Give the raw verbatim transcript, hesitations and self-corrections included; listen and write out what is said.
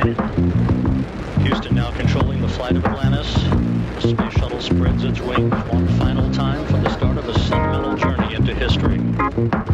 Houston now controlling the flight of Atlantis. The space shuttle spreads its wings one final time.